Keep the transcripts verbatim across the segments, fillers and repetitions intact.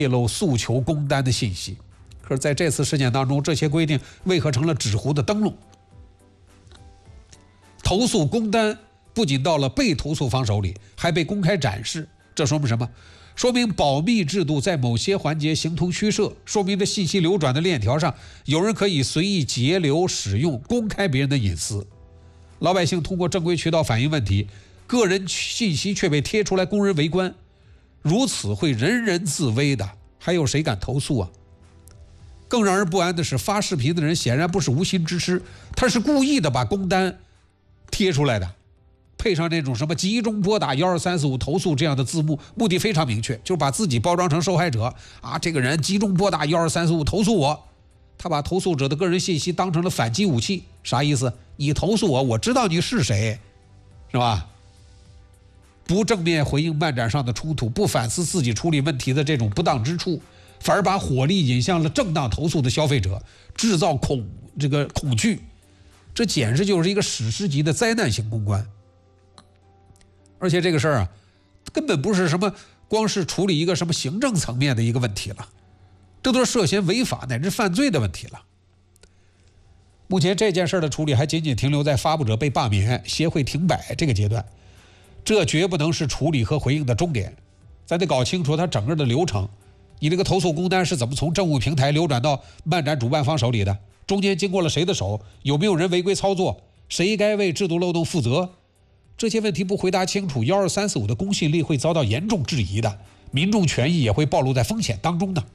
泄露诉求工单的信息。可是在这次事件当中，这些规定为何成了纸糊的灯笼？投诉工单不仅到了被投诉方手里，还被公开展示，这说明什么？说明保密制度在某些环节形同虚设，说明这信息流转的链条上，有人可以随意截流使用，公开别人的隐私。老百姓通过正规渠道反映问题，个人信息却被贴出来供人围观，如此会人人自危的，还有谁敢投诉啊？更让人不安的是，发视频的人显然不是无心之失，他是故意的把工单贴出来的，配上那种什么集中拨打一二三四五投诉这样的字幕，目的非常明确，就是把自己包装成受害者啊！这个人集中拨打一二三四五投诉我，他把投诉者的个人信息当成了反击武器，啥意思？你投诉我，我知道你是谁，是吧？不正面回应漫展上的冲突，不反思自己处理问题的这种不当之处，反而把火力引向了正当投诉的消费者，制造恐这个恐惧，这简直就是一个史诗级的灾难性公关。而且这个事儿啊，根本不是什么光是处理一个什么行政层面的一个问题了，这都是涉嫌违法乃至犯罪的问题了。目前这件事的处理还仅仅停留在发布者被罢免、协会停摆这个阶段，这绝不能是处理和回应的终点。咱得搞清楚它整个的流程，你这个投诉工单是怎么从政务平台流转到漫展主办方手里的？中间经过了谁的手？有没有人违规操作？谁该为制度漏洞负责？这些问题不回答清楚，一二三四五的公信力会遭到严重质疑的，民众权益也会暴露在风险当中的。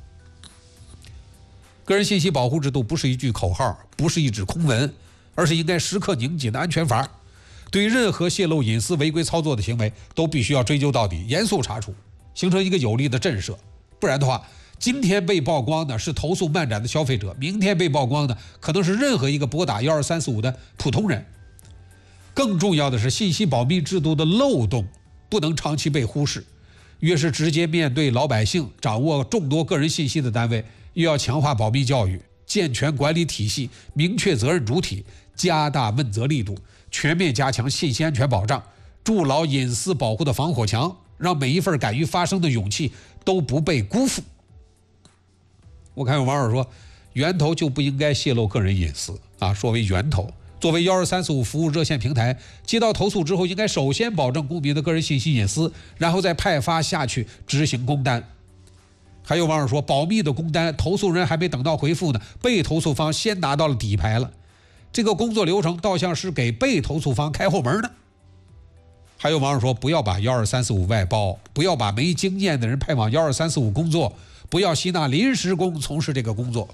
个人信息保护制度不是一句口号，不是一纸空文，而是应该时刻拧紧的安全阀。对任何泄露隐私、违规操作的行为，都必须要追究到底，严肃查处，形成一个有力的震慑。不然的话，今天被曝光的是投诉漫展的消费者，明天被曝光的可能是任何一个拨打一二三四五的普通人。更重要的是，信息保密制度的漏洞不能长期被忽视。越是直接面对老百姓、掌握众多个人信息的单位，越要强化保密教育，健全管理体系，明确责任主体，加大问责力度，全面加强信息安全保障，筑牢隐私保护的防火墙，让每一份敢于发声的勇气都不被辜负。我看有网友说，源头就不应该泄露个人隐私啊。作为源头，作为一二三四五服务热线平台，接到投诉之后，应该首先保证公民的个人信息隐私，然后再派发下去执行工单。还有网友说，保密的工单，投诉人还没等到回复呢，被投诉方先拿到了底牌了，这个工作流程倒像是给被投诉方开后门呢。还有网友说，不要把一二三四五外包，不要把没经验的人派往一二三四五工作，不要吸纳临时工从事这个工作。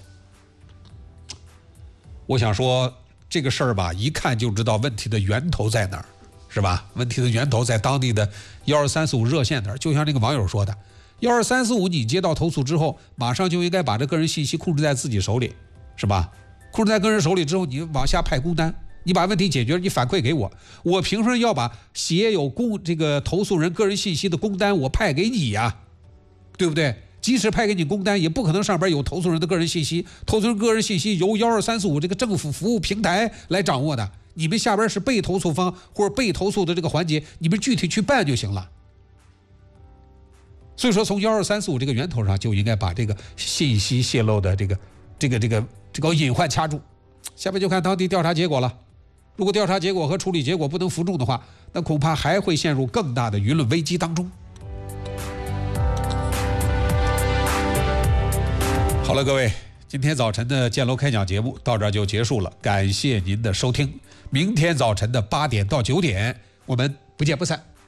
我想说，这个事儿吧，一看就知道问题的源头在哪儿，是吧？问题的源头在当地的一二三四五热线那儿，就像这个网友说的，一二三四五你接到投诉之后，马上就应该把这个人信息控制在自己手里，是吧？控制在个人手里之后，你往下派工单，你把问题解决了，你反馈给我，我凭什么要把写有公这个投诉人个人信息的工单我派给你呀？对不对？即使派给你工单，也不可能上边有投诉人的个人信息，投诉人个人信息由一二三四五这个政府服务平台来掌握的，你们下边是被投诉方或者被投诉的这个环节，你们具体去办就行了。所以说，从一二三四五这个源头上就应该把这个信息泄露的这个这个这个这个隐患掐住。下面就看当地调查结果了。如果调查结果和处理结果不能服众的话，那恐怕还会陷入更大的舆论危机当中。好了，各位，今天早晨的建楼开讲节目到这儿就结束了，感谢您的收听。明天早晨的八点到九点，我们不见不散。